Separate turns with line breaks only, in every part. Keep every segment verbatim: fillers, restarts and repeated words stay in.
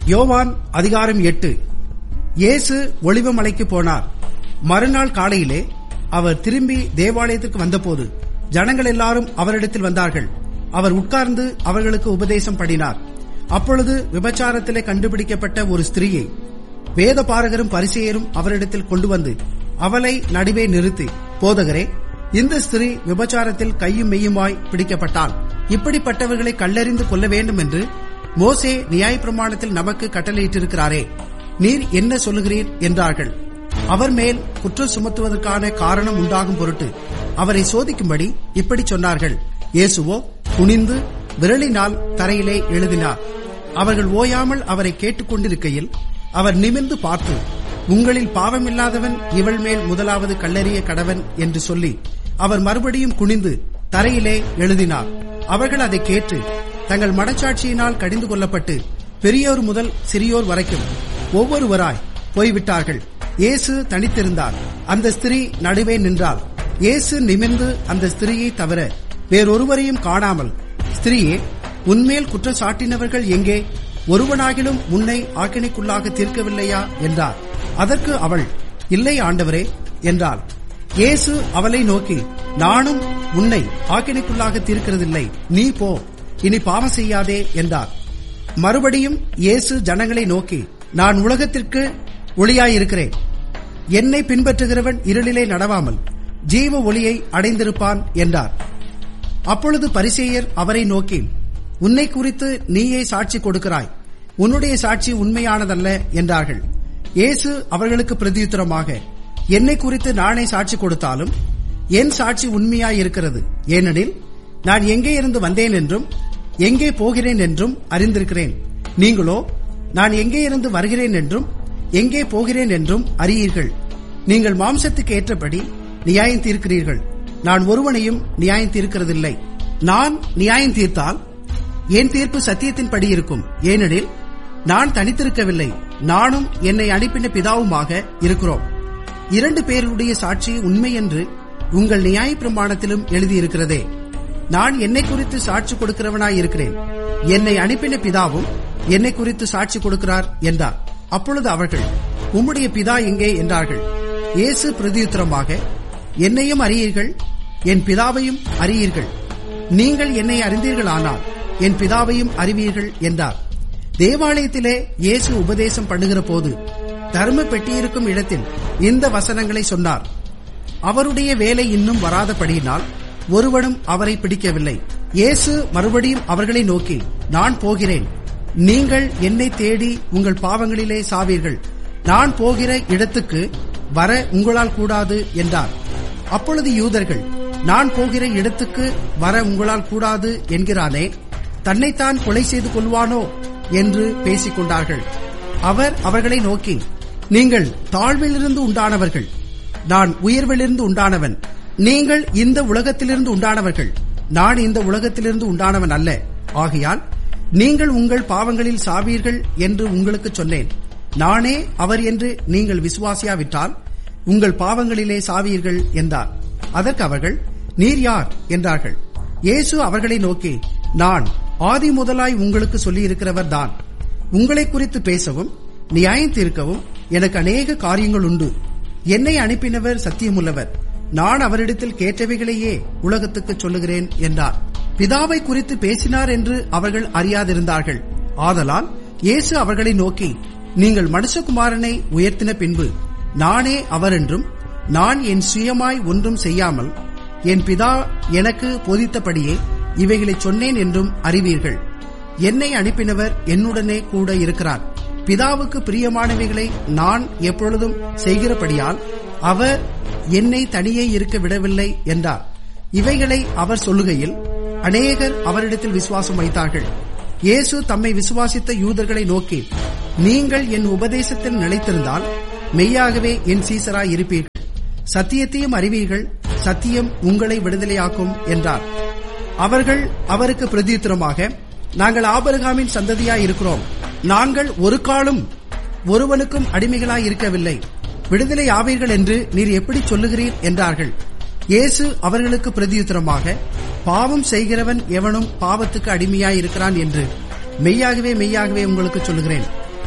யோவான் அதிகாரம் எட்டு. இயேசு ஒலிவமலைக்கு போனார். மறுநாள் காலையிலே அவர் திரும்பி தேவாலயத்திற்கு வந்தபோது ஜனங்கள் எல்லாரும் அவரிடத்தில் வந்தார்கள். அவர் உட்கார்ந்து அவர்களுக்கு உபதேசம் பண்ணினார். அப்பொழுது விபச்சாரத்திலே கண்டுபிடிக்கப்பட்ட ஒரு ஸ்திரீயை வேத பாரகரும் பரிசேயரும் அவரிடத்தில் கொண்டு வந்து அவளை நடுவே நிறுத்தி, போதகரே, இந்த ஸ்திரீ விபச்சாரத்தில் கையும் மெய்யுமாய் பிடிக்கப்பட்டாள். இப்படிப்பட்டவர்களை கல்லெறிந்து கொல்ல வேண்டும் என்று மோசே நியாயப்பிரமாணத்தில் நமக்கு கட்டளையிட்டிருக்கிறாரே, நீர் என்ன சொல்லுகிறீர் என்றார்கள். அவர் மேல் குற்றம் சுமத்துவதற்கான காரணம் உண்டாகும் பொருட்டு அவரை சோதிக்கும்படி இப்படி சொன்னார்கள். இயேசுவோ குனிந்து விரலினால் தரையிலே எழுதினார். அவர்கள் ஓயாமல் அவரை கேட்டுக் கொண்டிருக்கையில் அவர் நிமிர்ந்து பார்த்து, உங்களில் பாவமில்லாதவன் இவள் மேல் முதலாவது கல்லெறிய கடவன் என்று சொல்லி அவர் மறுபடியும் குனிந்து தரையிலே எழுதினார். அவர்கள் அதை கேட்டு தங்கள் மனச்சாட்சியினால் கடிந்து கொள்ளப்பட்டு பெரியோர் முதல் சிறியோர் வரைக்கும் ஒவ்வொருவராய் போய்விட்டார்கள். இயேசு தனித்திருந்தார். அந்த ஸ்திரீ நடுவே நின்றாள். இயேசு நிமிர்ந்து அந்த ஸ்திரீயை தவிர வேறொருவரையும் காணாமல், ஸ்திரீயே, உன்மேல் குற்றம் சாட்டினவர்கள் எங்கே? ஒருவனாகிலும் உன்னை ஆக்கினைக்குள்ளாக தீர்க்கவில்லையா என்றார். அதற்கு அவள், இல்லை ஆண்டவரே என்றாள். இயேசு அவளை நோக்கி, நானும் உன்னை ஆக்கினைக்குள்ளாக தீர்க்கிறதில்லை, நீ போ, இனி பாவம் செய்யாதே என்றார். மறுபடியும் இயேசு ஜனங்களை நோக்கி, நான் உலகத்திற்கு ஒளியாயிருக்கிறேன். என்னை பின்பற்றுகிறவன் இருளிலே நடவாமல் ஜீவ ஒளியை அடைந்திருப்பான் என்றார். அப்பொழுது பரிசேயர் அவரை நோக்கி, உன்னை குறித்து நீயே சாட்சி கொடுக்கிறாய், உன்னுடைய சாட்சி உண்மையானதல்ல என்றார்கள். இயேசு அவர்களுக்கு பிரதியுத்தரமாக, என்னை குறித்து நானே சாட்சி கொடுத்தாலும் என் சாட்சி உண்மையாயிருக்கிறது. ஏனெனில் நான் எங்கே இருந்து வந்தேன் என்றும் எங்கே போகிறேன் என்றும் அறிந்திருக்கிறேன். நீங்களோ நான் எங்கே இருந்து வருகிறேன் என்றும் எங்கே போகிறேன் என்றும் அறியீர்கள். நீங்கள் மாம்சத்துக்கு ஏற்றபடி நியாயம் தீர்க்கிறீர்கள், நான் ஒருவனையும் நியாயம் தீர்க்கிறதில்லை. நான் நியாயம் தீர்த்தால் என் தீர்ப்பு சத்தியத்தின்படி இருக்கும். ஏனெனில் நான் தனித்திருக்கவில்லை, நானும் என்னை அனுப்பின பிதாவுமாக இருக்கிறோம். இரண்டு பேருடைய சாட்சி உண்மை என்று உங்கள் நியாய பிரமாணத்திலும் எழுதியிருக்கிறதே. நான் என்னை குறித்து சாட்சி கொடுக்கிறவனாய் இருக்கிறேன், என்னை அனுப்பின பிதாவும் என்னை குறித்து சாட்சி கொடுக்கிறார் என்றார். அப்பொழுது அவர்கள், உம்முடைய பிதா எங்கே என்றார்கள். இயேசு பிரதியுத்தரமாக, என்னையும் அறியீர்கள், என் பிதாவையும் அறியீர்கள். நீங்கள் என்னை அறிந்தீர்களானால் என் பிதாவையும் அறிவீர்கள் என்றார். தேவாலயத்திலே இயேசு உபதேசம் பண்ணுகிற போது தர்ம பெட்டியிருக்கும் இடத்தில் இந்த வசனங்களை சொன்னார். அவருடைய வேலை இன்னும் வராதபடியினால் ஒருவனும் அவரை பிடிக்கவில்லை. இயேசு மறுபடியும் அவர்களை நோக்கி, நான் போகிறேன், நீங்கள் என்னை தேடி உங்கள் பாவங்களிலே சாவீர்கள். நான் போகிற இடத்துக்கு வர உங்களால் கூடாது என்றார். அப்பொழுது யூதர்கள், நான் போகிற இடத்துக்கு வர உங்களால் கூடாது என்கிறானே, தன்னைத்தான் கொலை செய்து கொள்வானோ என்று பேசிக் கொண்டார்கள். அவர் அவர்களை நோக்கி, நீங்கள் தாழ்விலிருந்து உண்டானவர்கள், நான் உயர்விலிருந்து உண்டானவன். நீங்கள் இந்த உலகத்திலிருந்து உண்டானவர்கள், நான் இந்த உலகத்திலிருந்து உண்டானவன் அல்ல. ஆகையால் நீங்கள் உங்கள் பாவங்களில் சாவீர்கள் என்று உங்களுக்கு சொன்னேன். நானே அவர் என்று நீங்கள் விசுவாசியாவிட்டால் உங்கள் பாவங்களிலே சாவீர்கள் என்றார். அதற்கு அவர்கள், நீர் யார் என்றார்கள். இயேசு அவர்களை நோக்கி, நான் ஆதி முதலாய் உங்களுக்கு சொல்லியிருக்கிறவர் தான். உங்களை குறித்து பேசவும் நியாயம் தீர்க்கவும் எனக்கு அநேக காரியங்கள் உண்டு. என்னை அனுப்பினவர் சத்தியமுள்ளவர், நான் அவரிடத்தில் கேட்டவைகளையே உலகத்துக்கு சொல்லுகிறேன் என்றார். பிதாவை குறித்து பேசினார் என்று அவர்கள் அறியாதிருந்தார்கள். ஆதலால் இயேசு அவர்களை நோக்கி, நீங்கள் மனுஷகுமாரனை உயர்த்தின பின்பு நானே அவர் என்றும், நான் என் சுயமாய் ஒன்றும் செய்யாமல் என் பிதா எனக்கு போதித்தபடியே இவைகளை சொன்னேன் என்றும் அறிவீர்கள். என்னை அனுப்பினவர் என்னுடனே கூட இருக்கிறார். பிதாவுக்கு பிரியமானவைகளை நான் எப்பொழுதும் செய்கிறபடியால் அவர் என்னை தனியே இருக்க விடவில்லை என்றார். இவைகளை அவர் சொல்லுகையில் அநேகர் அவரிடத்தில் விசுவாசம் வைத்தார்கள். இயேசு தம்மை விசுவாசித்த யூதர்களை நோக்கி, நீங்கள் என் உபதேசத்தில் நிலைத்திருந்தால் மெய்யாகவே என் சீசராய் இருப்பீர்கள், சத்தியத்தையும் அறிவீர்கள், சத்தியம் உங்களை விடுதலையாக்கும் என்றார். அவர்கள் அவருக்கு பிரதியுத்தரமாக, நாங்கள் ஆபிரகாமின் சந்ததியாய் இருக்கிறோம், நாங்கள் ஒரு காலம் ஒருவனுக்கும் அடிமைகளாய் இருக்கவில்லை, விடுதலை ஆவீர்கள் என்று நீர் எப்படி சொல்லுகிறீர் என்றார்கள். இயேசு அவர்களுக்கு பிரதியுத்தரமாக, பாவம் செய்கிறவன் எவனும் பாவத்துக்கு அடிமையாய் இருக்கிறான் என்று மெய்யாகவே மெய்யாகவே உங்களுக்கு சொல்லுகிறேன்.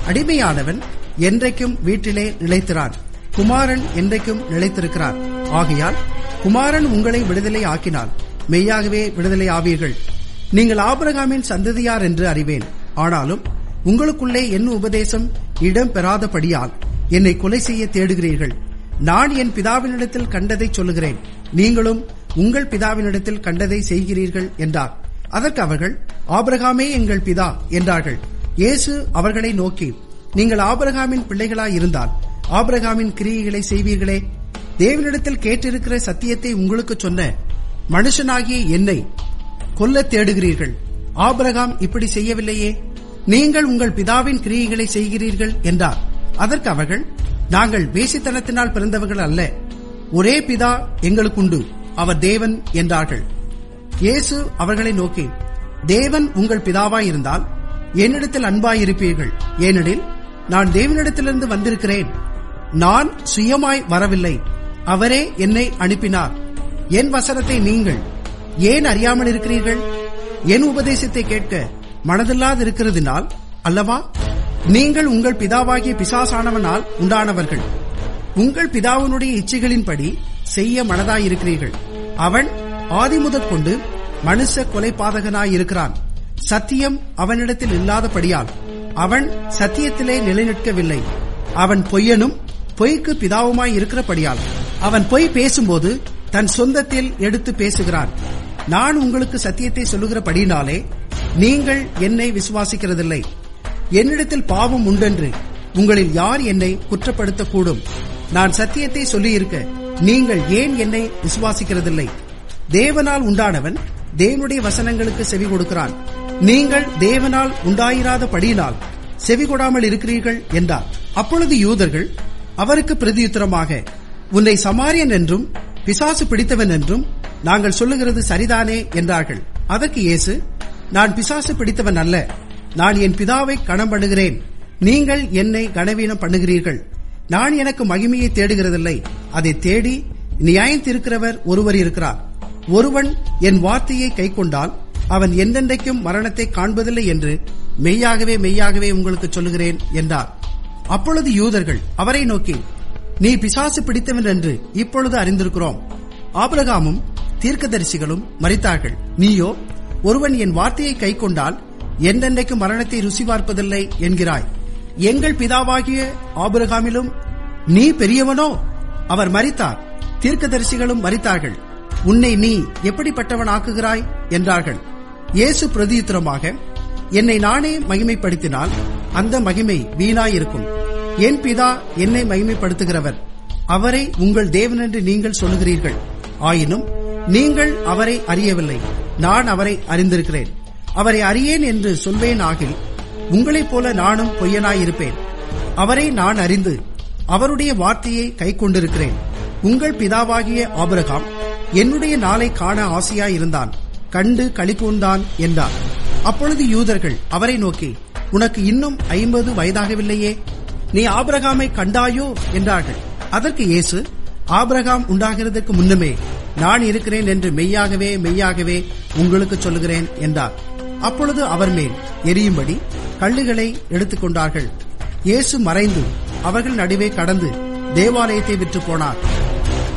அடிமையானவன் என்றைக்கும் வீட்டிலே நிலைத்திரான், குமாரன் என்றைக்கும் நிலைத்திருக்கிறார். ஆகையால் குமாரன் உங்களை விடுதலை ஆக்கினால் மெய்யாகவே விடுதலை ஆவீர்கள். நீங்கள் ஆபிரகாமின் சந்ததியார் என்று அறிவேன். ஆனாலும் உங்களுக்குள்ளே என் உபதேசம் இடம் பெறாதபடியால் என்னை கொலை செய்ய தேடுகிறீர்கள். நான் என் பிதாவினிடத்தில் கண்டதை சொல்லுகிறேன், நீங்களும் உங்கள் பிதாவினிடத்தில் கண்டதை செய்கிறீர்கள் என்றார். அதற்கு அவர்கள், ஆபிரகாமே எங்கள் பிதா என்றார்கள். இயேசு அவர்களை நோக்கி, நீங்கள் ஆபிரகாமின் பிள்ளைகளாயிருந்தால் ஆபிரகாமின் கிரியைகளை செய்வீர்களே. தேவனிடத்தில் கேட்டிருக்கிற சத்தியத்தை உங்களுக்கு சொன்ன மனுஷனாகிய என்னை கொல்ல தேடுகிறீர்கள். ஆபிரகாம் இப்படி செய்யவில்லையே, நீங்கள் உங்கள் பிதாவின் கிரியைகளை செய்கிறீர்கள் என்றார். அதற்கு அவர்கள், நாங்கள் வேசித்தனத்தினால் பிறந்தவர்கள் அல்ல, ஒரே பிதா எங்களுக்குண்டு, அவர் தேவன் என்றார்கள். இயேசு அவர்களை நோக்கி, தேவன் உங்கள் பிதாவாயிருந்தால் என்னிடத்தில் அன்பாயிருப்பீர்கள். ஏனெனில் நான் தேவனிடத்திலிருந்து வந்திருக்கிறேன். நான் சுயமாய் வரவில்லை, அவரே என்னை அனுப்பினார். என் வசனத்தை நீங்கள் ஏன் அறியாமல் இருக்கிறீர்கள்? என் உபதேசத்தை கேட்க மனதில்லாதிருக்கிறதினால் அல்லவா? நீங்கள் உங்கள் பிதாவாகிய பிசாசானவனால் உண்டானவர்கள், உங்கள் பிதாவினுடைய இச்சைகளின்படி செய்ய மனதாயிருக்கிறீர்கள். அவன் ஆதிமுதற் கொண்டு மனுஷ கொலைபாதகனாயிருக்கிறான். சத்தியம் அவனிடத்தில் இல்லாதபடியால் அவன் சத்தியத்திலே நிலைநிற்கவில்லை. அவன் பொய்யனும் பொய்க்கு பிதாவுமாய் இருக்கிறபடியால் அவன் பொய் பேசும்போது தன் சொந்தத்தில் எடுத்து பேசுகிறான். நான் உங்களுக்கு சத்தியத்தை சொல்லுகிறபடினாலே நீங்கள் என்னை விசுவாசிக்கிறதில்லை. என்னிடத்தில் பாவம் உண்டென்று உங்களில் யார் என்னை குற்றப்படுத்தக்கூடும்? நான் சத்தியத்தை சொல்லியிருக்க நீங்கள் ஏன் என்னை விசுவாசிக்கிறதில்லை? தேவனால் உண்டானவன் தேவனுடைய வசனங்களுக்கு செவி கொடுக்கிறான். நீங்கள் தேவனால் உண்டாயிராதபடியினால் செவி கொடாமல் இருக்கிறீர்கள் என்றார். அப்பொழுது யூதர்கள் அவருக்கு பிரதியுத்தரமாக, உன்னை சமாரியன் என்றும் பிசாசு பிடித்தவன் என்றும் நாங்கள் சொல்லுகிறது சரிதானே என்றார்கள். அதற்கு இயேசு, நான் பிசாசு பிடித்தவன் அல்ல, நான் என் பிதாவை கனம் பண்ணுகிறேன், நீங்கள் என்னை கனவீனம் பண்ணுகிறீர்கள். நான் எனக்கு மகிமையை தேடுகிறதில்லை, அதை தேடி நியாயத்திருக்கிறவர் ஒருவர் இருக்கிறார். ஒருவன் என் வார்த்தையை கைக்கொண்டால் அவன் என்றென்றைக்கும் மரணத்தை காண்பதில்லை என்று மெய்யாகவே மெய்யாகவே உங்களுக்கு சொல்லுகிறேன் என்றார். அப்பொழுது யூதர்கள் அவரை நோக்கி, நீ பிசாசு பிடித்தவன் என்று இப்பொழுது அறிந்திருக்கிறோம். ஆபிரகாமும் தீர்க்கதரிசிகளும் மரித்தார்கள், நீயோ ஒருவன் என் வார்த்தையை கைக்கொண்டால் என்றென்றைக்கும் மரணத்தை ருசி பார்ப்பதில்லை என்கிறாய். எங்கள் பிதாவாகிய ஆபிரகாமிலும் நீ பெரியவனோ? அவர் மரித்தார், தீர்க்கதரிசிகளும் மரித்தார்கள், உன்னை நீ எப்படிப்பட்டவன் ஆக்குகிறாய் என்றார்கள். இயேசு பிரதியுத்தரமாக, என்னை நானே மகிமைப்படுத்தினால் அந்த மகிமை வீணாயிருக்கும். என் பிதா என்னை மகிமைப்படுத்துகிறவர், அவரை உங்கள் தேவனென்று நீங்கள் சொல்லுகிறீர்கள். ஆயினும் நீங்கள் அவரை அறியவில்லை, நான் அவரை அறிந்திருக்கிறேன். அவரை அறியேன் என்று சொல்வேன் ஆகில் உங்களைப் போல நானும் பொய்யனாயிருப்பேன். அவரை நான் அறிந்து அவருடைய வார்த்தையை கை கொண்டிருக்கிறேன். உங்கள் பிதாவாகிய ஆபிரகாம் என்னுடைய நாளை காண ஆசையாயிருந்தான், கண்டு களிகூர்ந்தான் என்றார். அப்பொழுது யூதர்கள் அவரை நோக்கி, உனக்கு இன்னும் ஐம்பது வயதாகவில்லையே, நீ ஆபிரகாமை கண்டாயோ என்றார்கள். அதற்கு இயேசு, ஆபிரகாம் உண்டாகிறதுக்கு முன்னமே நான் இருக்கிறேன் என்று மெய்யாகவே மெய்யாகவே உங்களுக்கு சொல்லுகிறேன் என்றார். அப்பொழுது அவர் மேல் எரியும்படி கல்லுகளை எடுத்துக்கொண்டார்கள். இயேசு மறைந்து அவர்கள் நடுவே கடந்து தேவாலயத்தை விற்று போனார்.